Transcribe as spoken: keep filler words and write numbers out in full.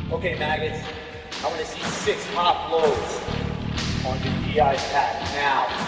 Okay, maggots, I want to see six hop loads on the D I pad now.